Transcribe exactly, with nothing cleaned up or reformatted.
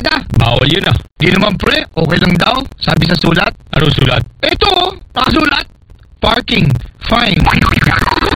kalsada. Bawal yun ah. Di naman pre, okay lang daw. Sabi sa sulat. Ano sulat? Ito, nakasulat. Parking, fine.